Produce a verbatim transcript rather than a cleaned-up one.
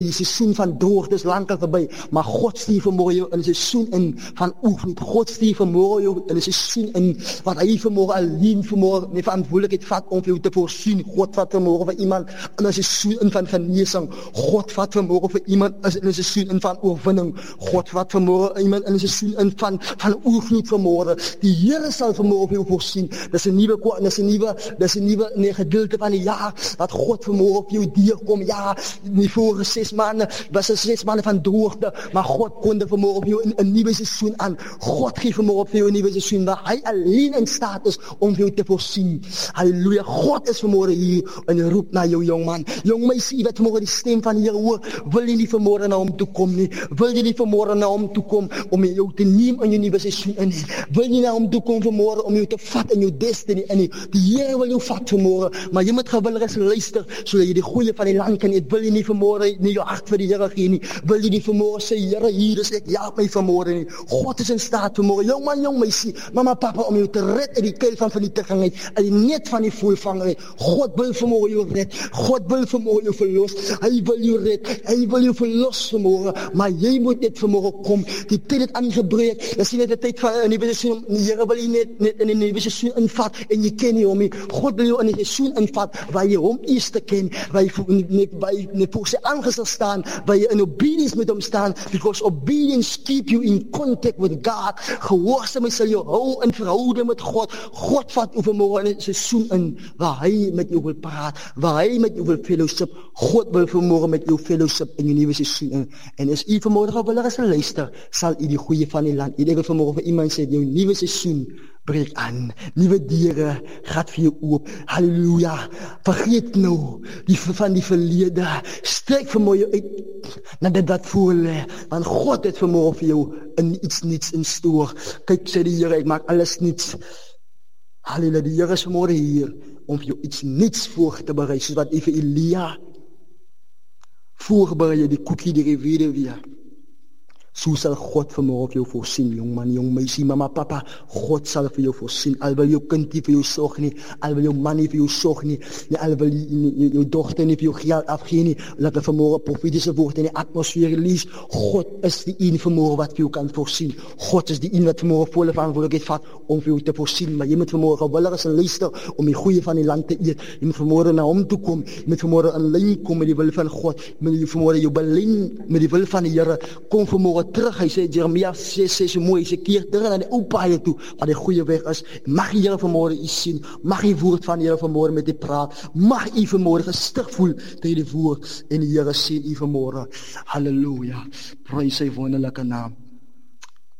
Die seisoen van droogte is lang al voorbij, maar God stuur vanmorgen jou in een seisoen in van oefening. God stuur vanmorgen jou in een seisoen in wat hij vanmorgen alleen vanmorgen die verantwoordelijkheid vat om jou te voorzien. God vat vanmorgen voor iemand in een seisoen in van genezing. God vat vanmorgen voor iemand in een seisoen in van overwinning. God vat vanmorgen iemand in een seisoen in van, van oefening vanmorgen. Die Heer zal vanmorgen voor jou voorzien. Dat is een nieuwe, dat is een nieuwe, dat is een nieuwe nee, gedeelte van het jaar dat God vanmorgen op jou dier komt. Ja, die vorige zes maanden was er zes maanden van droogte, maar God konde vanmorgen op jou een, een nieuwe seizoen aan. God geeft vanmorgen op jou een nieuwe seizoen waar hij alleen in staat is om jou te voorzien. Halleluja, God is vanmorgen hier en roept naar jou, jongman. Jong meisje, je weet vanmorgen die stem van hier hoor. Wil je niet vanmorgen naar hem toe komen? Nie? Wil je niet vanmorgen naar hem toe komen om jou te nemen in je nieuwe seizoen? En wil je naar hem toe komen vanmorgen om jou te vatten in je destiny? En die Heer wil jou vatten vanmorgen, maar je moet gewillig eens luisteren, zodat je de goede van die land kan eet. Wil je niet vanmorgen niet je hart voor die Heer geven? Nie? Wil je niet vanmorgen zeggen, Heer, hier is ik, ja, mij vanmorgen nie. God is in staat vanmorgen, jongman, jong meisje, mama, papa, om jou te redden in die kuil van vernietigingheid, in die net van die voelvangerheid. God wil vanmorgen jou redden, God wil vanmorgen jou verlossen, hij wil jou redden, hij wil jou verlossen vanmorgen, maar jij moet net vanmorgen komen, die tijd het aangebreid, dat is niet de tijd van een nieuwe seizoen, de Heer wil je net, net in een nieuwe seizoen invat, en je kent je om je, God wil jou in een seizoen invat, waar je om is te kennen, waar je niet voor zijn aangezicht staan, waar je in obedience met hem staan, because obedience keep you in contact with God. Gehoorzaamheid zal je houden in verhouding met God. God vat u vanmorgen in een seizoen in, waar hij met je wil praten, waar hij met je wil fellowship. God wil vanmorgen met je fellowship in je nieuwe seizoen in. En als u vanmorgen wil eens luisteren, zal u die goede van die land. Ik wil vanmorgen voor iemand zeggen, je nieuwe seizoen breek aan. Nieuwe dieren gaat voor je op. Halleluja. Vergeet nou die van die verleden. Strek vanmorgen uit naar dit wat voor lê. Want God het vanmorgen voor jou in iets niets in stoor. Kijk, sê die Here, ik maak alles niets. Halleluja, die Here is vanmorgen hier om voor jou iets niets voor te bereiden. Soos wat even Elia voorbereid die koekie die rivier weer. Zo zal God vanmorgen voor jou voorzien, jongman, jong meisje, mama, papa. God zal voor jou voorzien. Al wil je kind niet voor jou zorgen, nie. Al wil je man niet voor jou zorgen, nie. Al wil je, je dochter niet voor jou geld afgeven, nie. Laat we vanmorgen profetische woord in de atmosfeer lezen. God is die een vanmorgen wat voor jou kan voorzien. God is die een wat vanmorgen volle verantwoordelijkheid vat om voor jou te voorzien. Maar je moet vanmorgen wel eens een luisteren om die goede van die land te eten. Je moet vanmorgen naar hem toe komen. Je moet vanmorgen een lijn komen met die wil van God. Je moet vanmorgen je belijn met die wil van de Heer. Kom vanmorgen terug, hy sê, Jeremia sê, sê so mooi, hy sê, keer terug na die ou paaie toe, wat die goeie weg is. Mag die Here vanmorgen u sien, mag die woord van die Here vanmorgen met u praat, mag u vanmorgen gestig voel tegen die woord, en die Here sien u vanmorgen. Halleluja, prijs sy wonderlijke naam.